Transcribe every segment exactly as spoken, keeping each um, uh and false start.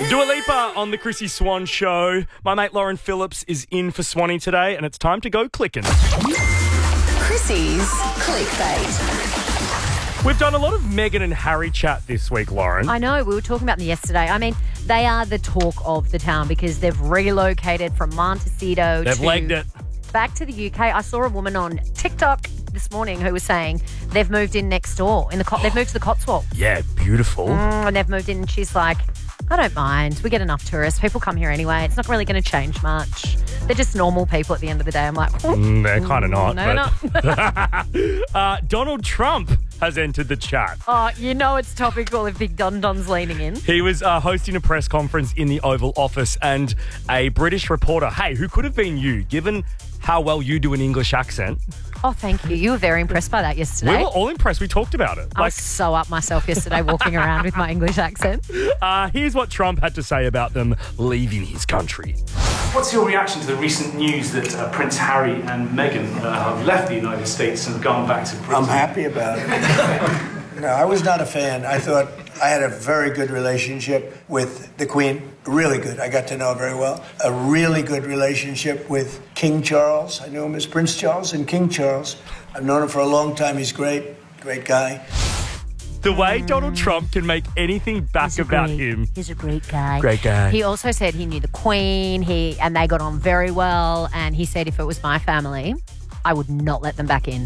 Dua Lipa on the Chrissy Swan Show. My mate Lauren Phillips is in for Swanee today, and it's time to go clicking. Chrissy's Clickbait. We've done a lot of Meghan and Harry chat this week, Lauren. I know, we were talking about them yesterday. I mean, they are the talk of the town because they've relocated from Montecito They've to legged it. back to the U K. I saw a woman on TikTok this morning who was saying they've moved in next door. In the Cot- They've moved to the Cotswolds. Yeah, beautiful. Mm, and they've moved in and she's like, I don't mind. We get enough tourists. People come here anyway. It's not really going to change much. They're just normal people at the end of the day. I'm like, oh, Mm, they're kind of not. no, but... not. uh, Donald Trump has entered the chat. Oh, you know it's topical if Big Don Don's leaning in. He was uh, hosting a press conference in the Oval Office, and a British reporter, hey, who could have been you, given how well you do an English accent. Oh, thank you. You were very impressed by that yesterday. We were all impressed. We talked about it. I was so up myself yesterday walking around with my English accent. Uh, here's what Trump had to say about them leaving his country. What's your reaction to the recent news that uh, Prince Harry and Meghan uh, have left the United States and gone back to Britain? I'm happy about it. No, I was not a fan. I thought I had a very good relationship with the Queen. Really good. I got to know her very well. A really good relationship with King Charles. I knew him as Prince Charles and King Charles. I've known him for a long time. He's great. Great guy. The way Donald Trump can make anything back about great, him. He's a great guy. Great guy. He also said he knew the Queen, He and they got on very well. And he said if it was my family, I would not let them back in.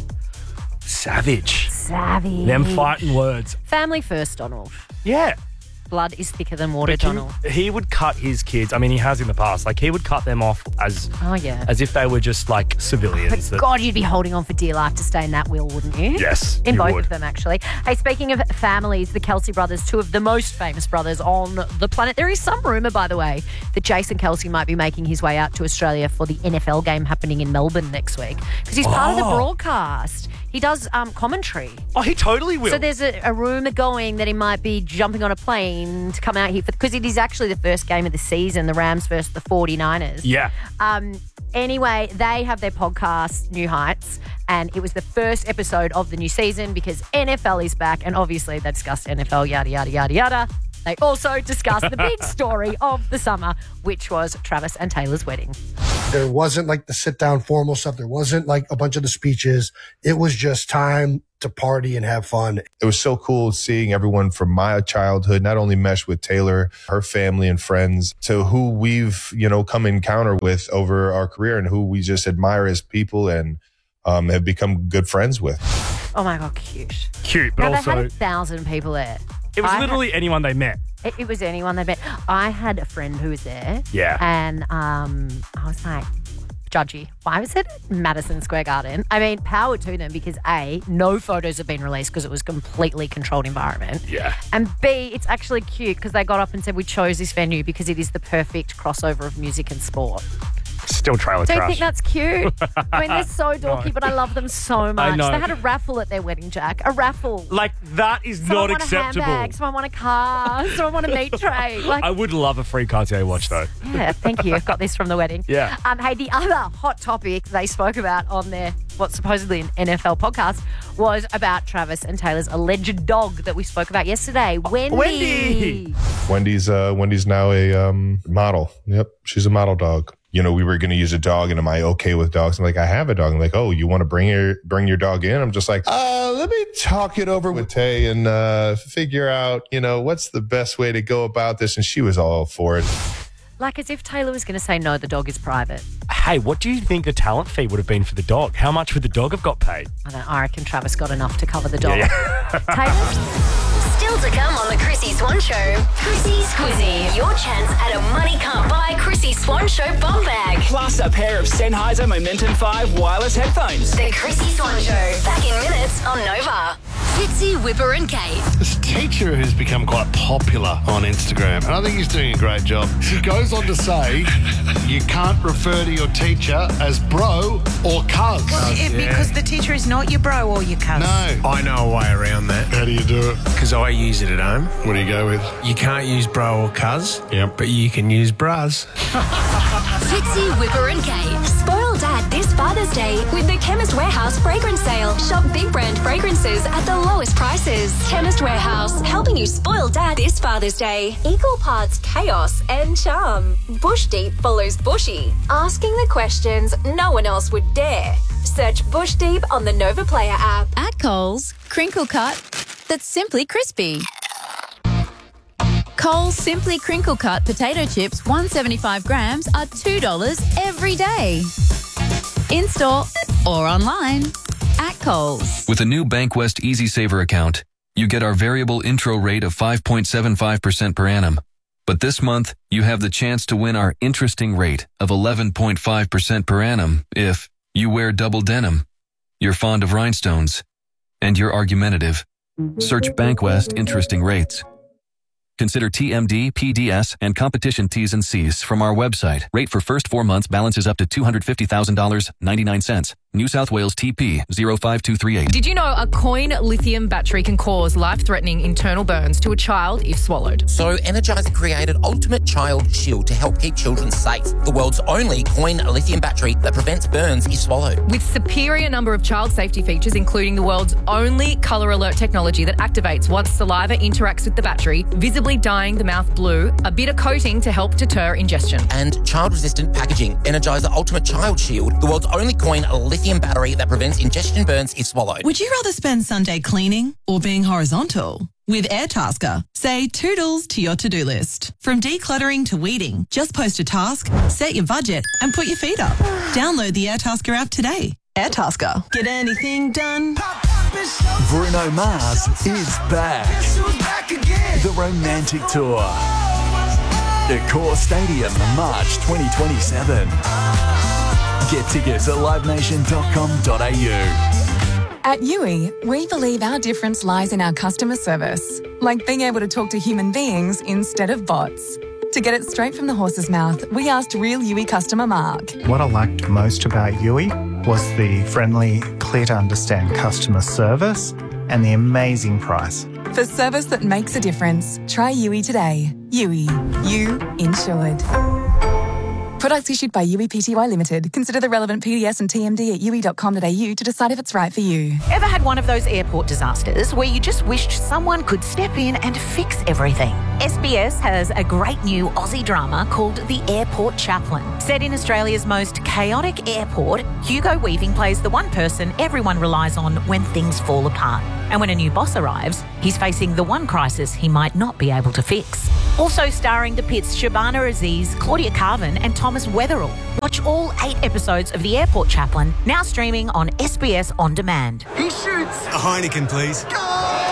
Savage. Savage. Them fighting words. Family first, Donald. Yeah. Blood is thicker than water, But can- Donald. he would cut his kids. I mean, he has in the past. Like, he would cut them off as Oh, yeah. as if they were just like civilians. But that- God, you'd be holding on for dear life to stay in that will, wouldn't you? Yes, In you both would. of them, actually. Hey, speaking of families, the Kelsey brothers, two of the most famous brothers on the planet. There is some rumour, by the way, that Jason Kelsey might be making his way out to Australia for the N F L game happening in Melbourne next week because he's part of the Oh. broadcast. He does um, commentary. Oh, he totally will. So there's a, a rumour going that he might be jumping on a plane to come out here because it is actually the first game of the season, the Rams versus the forty-niners. yeah. Um, anyway, they have their podcast, New Heights, and it was the first episode of the new season because N F L is back, and obviously they discussed N F L, yada, yada, yada, yada. They also discussed the big story of the summer, which was Travis and Taylor's wedding. There wasn't like the sit down formal stuff. There wasn't like a bunch of the speeches. It was just time to party and have fun. It was so cool seeing everyone from my childhood not only mesh with Taylor, her family and friends, to who we've, you know, come encounter with over our career and who we just admire as people and um, have become good friends with. Oh my God, cute. Cute, but Now, also they had a thousand people there. it was I literally anyone they met. Had, it, it was anyone they met. I had a friend who was there. Yeah. And um, I was like, judgy. Why was it at Madison Square Garden? I mean, power to them because A, no photos have been released because it was a completely controlled environment. Yeah. And B, it's actually cute because they got up and said we chose this venue because it is the perfect crossover of music and sport. Still trailer Do you trash. think that's cute? I mean, they're so dorky, but I love them so much. know. They had a raffle at their wedding, Jack. A raffle. Like, that is Someone not want acceptable. a handbag, someone want a car, someone want a meat tray. Like, I would love a free Cartier watch, though. yeah, thank you. I've got this from the wedding. Yeah. Um, hey, the other hot topic they spoke about on their, what's supposedly an N F L podcast, was about Travis and Taylor's alleged dog that we spoke about yesterday, Wendy. Wendy! Wendy's uh, Wendy's now a um, model. Yep, she's a model dog. You know, we were going to use a dog, and am I okay with dogs? I'm like, I have a dog. I'm like, oh, you want to bring your bring your dog in? I'm just like, uh, let me talk it over with Tay and uh, figure out, you know, what's the best way to go about this. And she was all for it. Like as if Taylor was going to say, no, the dog is private. Hey, what do you think the talent fee would have been for the dog? How much would the dog have got paid? I don't know, I reckon Travis got enough to cover the dog. Yeah, Taylor? Still to come on the Chrissy Swan Show. Chrissy's Quizzy. Your chance at a money can't buy Chrissy Swan Show bum bag. Plus a pair of Sennheiser Momentum five wireless headphones. The Chrissy Swan Show. Back in minutes on Nova. Fitzy, Whipper and Kate. This teacher who's become quite popular on Instagram, and I think he's doing a great job. She goes on to say, you can't refer to your teacher as bro or cuz. Well, it, because the teacher is not your bro or your cuz. No. I know a way around that. How do you do it? Because I use it at home. What do you go with? You can't use bro or cuz, Yep. but you can use bras. Fitzy, Whipper and Kate. Spoiled Dad this Father's Day with the Chemist Warehouse Fragrance Sale. Shop big brand fragrances at the lowest prices. Chemist Warehouse, helping you spoil Dad this Father's Day. Equal parts chaos and charm. Bush Deep follows Bushy, asking the questions no one else would dare. Search Bush Deep on the Nova Player app. At Coles, crinkle cut that's simply crispy. Coles Simply Crinkle Cut potato chips, one hundred seventy-five grams, are two dollars every day. In-store or online at Coles. With a new Bankwest Easy Saver account, you get our variable intro rate of five point seven five percent per annum. But this month, you have the chance to win our interesting rate of eleven point five percent per annum if you wear double denim, you're fond of rhinestones, and you're argumentative. Search Bankwest Interesting Rates. Consider T M D, P D S, and competition T's and C's from our website. Rate for first four months balances up to two hundred fifty thousand dollars and ninety-nine cents. New South Wales T P zero five two three eight. Did you know a coin lithium battery can cause life-threatening internal burns to a child if swallowed? So Energizer created Ultimate Child Shield to help keep children safe. The world's only coin lithium battery that prevents burns if swallowed. With superior number of child safety features, including the world's only colour alert technology that activates once saliva interacts with the battery, visibly dyeing the mouth blue, a bitter coating to help deter ingestion. And child-resistant packaging. Energizer Ultimate Child Shield, the world's only coin lithium battery that prevents ingestion burns if swallowed. Would you rather spend Sunday cleaning or being horizontal? With Airtasker, say toodles to your to-do list. From decluttering to weeding, just post a task, set your budget, and put your feet up. Download the Airtasker app today. Airtasker. Get anything done? Bruno Mars is back. The Romantic Tour. At Core Stadium, March twenty twenty-seven. Get tickets at live nation dot com dot a u. At Yui, we believe our difference lies in our customer service, like being able to talk to human beings instead of bots. To get it straight from the horse's mouth, we asked real Yui customer Mark. What I liked most about Yui was the friendly, clear-to-understand customer service and the amazing price. For service that makes a difference, try Yui today. Yui, you insured. Products issued by Yui Pty Limited. Consider the relevant P D S and T M D at yui dot com dot a u to decide if it's right for you. Ever had one of those airport disasters where you just wished someone could step in and fix everything? S B S has a great new Aussie drama called The Airport Chaplain. Set in Australia's most chaotic airport, Hugo Weaving plays the one person everyone relies on when things fall apart. And when a new boss arrives, he's facing the one crisis he might not be able to fix. Also starring the Pitts, Shabana Aziz, Claudia Carvin and Thomas Weatherall. Watch all eight episodes of The Airport Chaplain, now streaming on S B S On Demand. He shoots! A Heineken, please. Goal!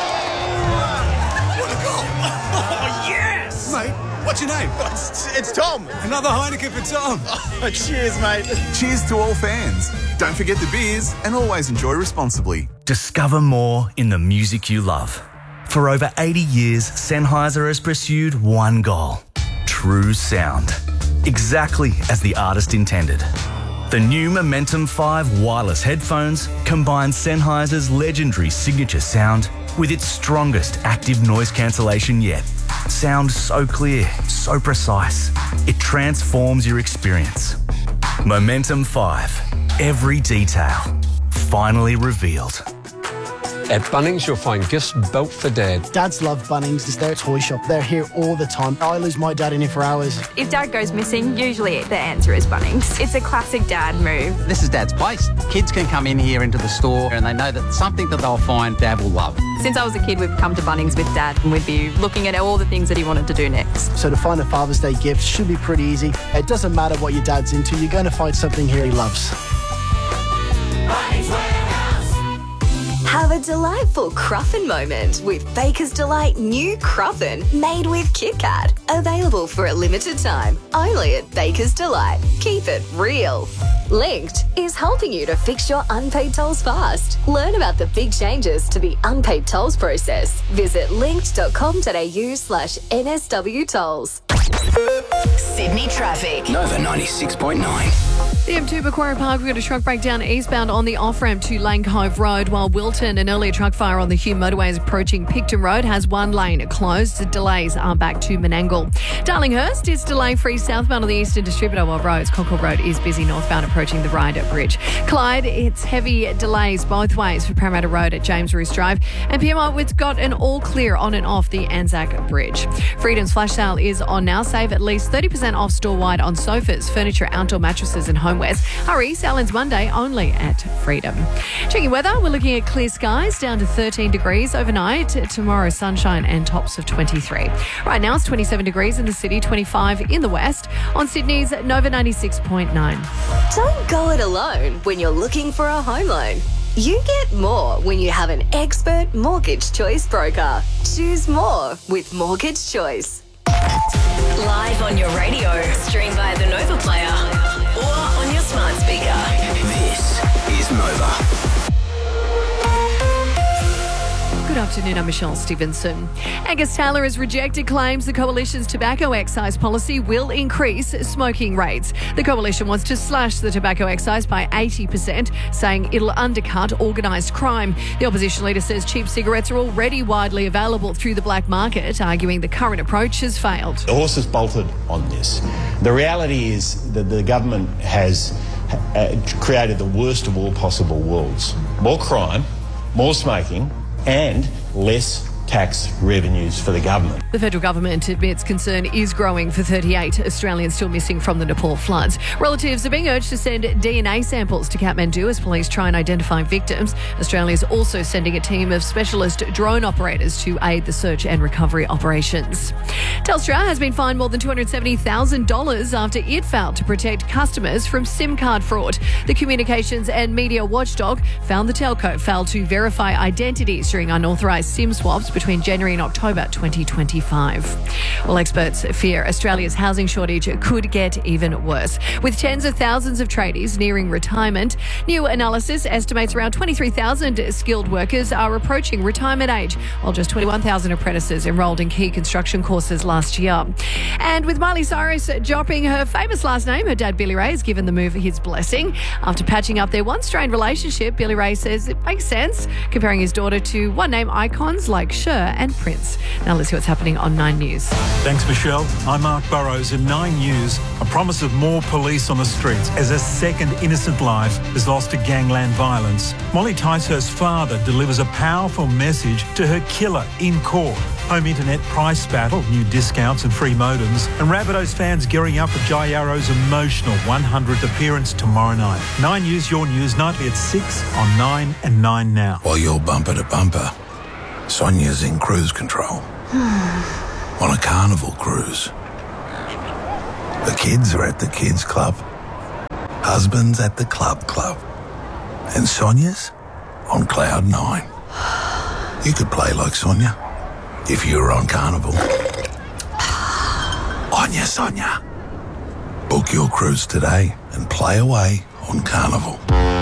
What a goal! Oh, yes! Mate, what's your name? It's, it's Tom. Another Heineken for Tom. Oh, cheers, mate. Cheers to all fans. Don't forget the beers and always enjoy responsibly. Discover more in the music you love. For over eighty years, Sennheiser has pursued one goal: true sound. Exactly as the artist intended. The new Momentum five wireless headphones combine Sennheiser's legendary signature sound with its strongest active noise cancellation yet. Sound so clear, so precise, it transforms your experience. Momentum five. Every detail. Finally revealed. At Bunnings, you'll find gifts built for Dad. Dads love Bunnings. It's their toy shop. They're here all the time. I lose my dad in here for hours. If Dad goes missing, usually the answer is Bunnings. It's a classic Dad move. This is Dad's place. Kids can come in here into the store and they know that something that they'll find Dad will love. Since I was a kid, we've come to Bunnings with Dad and we'd be looking at all the things that he wanted to do next. So to find a Father's Day gift should be pretty easy. It doesn't matter what your dad's into. You're going to find something here he loves. Bunnings Warehouse. Have a delightful Cruffin moment with Baker's Delight new Cruffin made with Kit Kat. Available for a limited time, only at Baker's Delight. Keep it real. Linked is helping you to fix your unpaid tolls fast. Learn about the big changes to the unpaid tolls process. Visit linked dot com dot a u slash N S W tolls. Sydney traffic. Nova ninety-six point nine. The M two Macquarie Park, we've got a truck breakdown eastbound on the off-ramp to Lane Cove Road, while Wilton, an earlier truck fire on the Hume motorway is approaching Picton Road, has one lane closed. The delays are back to Menangle. Darlinghurst is delay-free southbound on the Eastern Distributor, while roads Concord Road is busy northbound approaching the Ryder Bridge. Clyde, it's heavy delays both ways for Parramatta Road at James Rees Drive, and P M I, it's got an all clear on and off the Anzac Bridge. Freedom's flash sale is on now. Save at least thirty percent off store-wide on sofas, furniture, outdoor mattresses and homewares. Hurry, sale ends Monday only at Freedom. Checking weather, we're looking at clear skies down to thirteen degrees overnight. Tomorrow, sunshine and tops of twenty-three. Right now, it's twenty-seven degrees in the city, twenty-five in the west. On Sydney's Nova ninety-six point nine. Don't go it alone when you're looking for a home loan. You get more when you have an expert mortgage choice broker. Choose more with Mortgage Choice. Live on your radio, stream via the Nova Player or on your smart speaker. This is Nova. Good afternoon, I'm Michelle Stevenson. Angus Taylor has rejected claims the Coalition's tobacco excise policy will increase smoking rates. The Coalition wants to slash the tobacco excise by eighty percent, saying it'll undercut organised crime. The opposition leader says cheap cigarettes are already widely available through the black market, arguing the current approach has failed. The horse has bolted on this. The reality is that the government has uh, created the worst of all possible worlds. More crime, more smoking, and less tax revenues for the government. The federal government admits concern is growing for thirty-eight Australians still missing from the Nepal floods. Relatives are being urged to send D N A samples to Kathmandu as police try and identify victims. Australia is also sending a team of specialist drone operators to aid the search and recovery operations. Telstra has been fined more than two hundred seventy thousand dollars after it failed to protect customers from SIM card fraud. The Communications and Media Watchdog found the telco failed to verify identities during unauthorised SIM swaps between January and October twenty twenty-five. Well, experts fear Australia's housing shortage could get even worse. With tens of thousands of tradies nearing retirement, new analysis estimates around twenty-three thousand skilled workers are approaching retirement age, while just twenty-one thousand apprentices enrolled in key construction courses last year. And with Miley Cyrus dropping her famous last name, her dad Billy Ray has given the move his blessing. After patching up their once-strained relationship, Billy Ray says it makes sense, comparing his daughter to one-name icons like Cher and Prince. Now let's see what's happening on Nine News. Thanks, Michelle. I'm Mark Burrows in Nine News. A promise of more police on the streets as a second innocent life is lost to gangland violence. Molly Ticehurst's father delivers a powerful message to her killer in court. Home internet price battle, new discounts and free modems, and Rabbitohs fans gearing up for Jai Arrow's emotional one hundredth appearance tomorrow night. Nine News, your news, nightly at six on Nine and Nine Now. While you're bumper to bumper, Sonia's in cruise control. On a carnival cruise. The kids are at the kids club. Husband's at the club club. And Sonia's on cloud nine. You could play like Sonia if you were on carnival. On ya, Sonia. Book your cruise today and play away on carnival.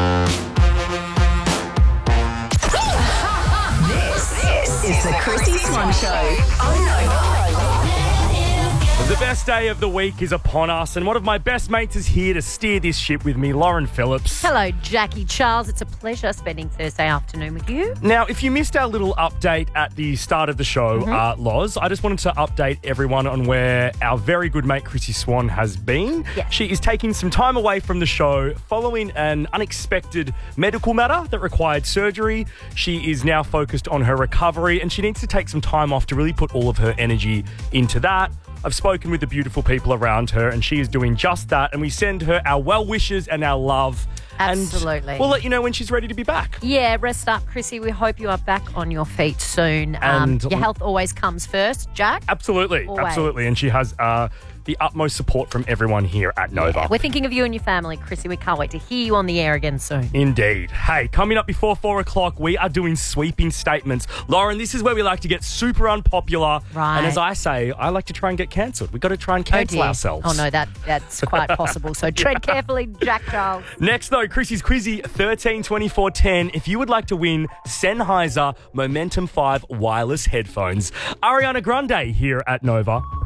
It's the Chrissy Swan Show on Nova. The best day of the week is upon us, and one of my best mates is here to steer this ship with me, Lauren Phillips. Hello, Jackie Charles. It's a pleasure spending Thursday afternoon with you. Now, if you missed our little update at the start of the show, mm-hmm. uh, Loz, I just wanted to update everyone on where our very good mate Chrissy Swan has been. Yeah. She is taking some time away from the show following an unexpected medical matter that required surgery. She is now focused on her recovery, and she needs to take some time off to really put all of her energy into that. I've spoken with the beautiful people around her, and she is doing just that, and we send her our well wishes and our love. Absolutely. And we'll let you know when she's ready to be back. Yeah, rest up, Chrissy. We hope you are back on your feet soon. Um, And- your health always comes first, Jack. Absolutely, Always. absolutely. And she has uh, the utmost support from everyone here at Nova. Yeah, we're thinking of you and your family, Chrissy. We can't wait to hear you on the air again soon. Indeed. Hey, coming up before four o'clock, we are doing sweeping statements. Lauren, this is where we like to get super unpopular. Right. And as I say, I like to try and get cancelled. We've got to try and Oh, cancel dear. ourselves. Oh, no, that that's quite possible. So tread carefully, Jack Charles. Next, though, Chrissy's Quizzy thirteen twenty-four ten. If you would like to win Sennheiser Momentum five wireless headphones, Ariana Grande here at Nova.